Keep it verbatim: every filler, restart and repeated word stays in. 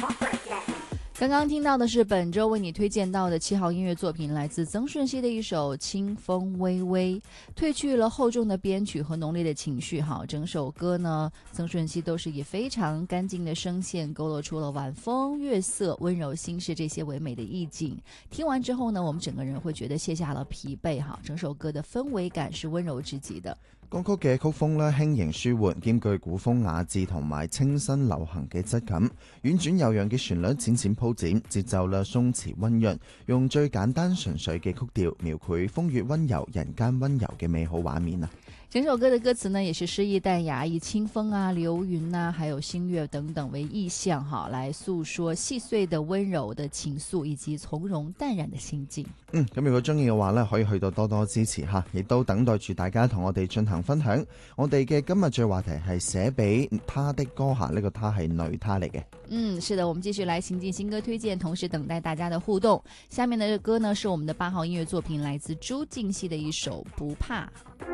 刚刚听到的是本周为你推荐到的七号音乐作品，来自曾舜晞的一首《清风微微》，褪去了厚重的编曲和浓烈的情绪。哈，整首歌呢，曾舜晞都是以非常干净的声线勾勒出了晚风、月色、温柔心事这些唯美的意境。听完之后呢，我们整个人会觉得卸下了疲惫。哈，整首歌的氛圍感是溫柔至極的。 歌曲嘅曲風咧輕盈舒緩，兼具古風雅致同埋清新流行嘅質感，婉轉悠揚嘅旋律淺淺鋪展，節奏咧鬆弛溫潤，用最簡單純粹嘅曲調描繪風月溫柔、人間溫柔嘅美好畫面啊！ 整首歌的歌詞呢，也是詩意淡雅，以清風啊、流雲啊，還有星月等等為意象，哈，來訴說細碎的溫柔的情愫，以及從容淡然的心境。 嗯，咁如果中意嘅話呢，可以去到多多支持吓，亦都等待住大家同我哋進行分享。我哋嘅今日最話題係寫俾他的歌下，呢、這個他係女他嚟嘅。 嗯，是的，我們繼續來行進新歌推薦，同時等待大家的互動。下面的歌呢，是我們的八號音樂作品，來自朱婧汐的一首《不怕》。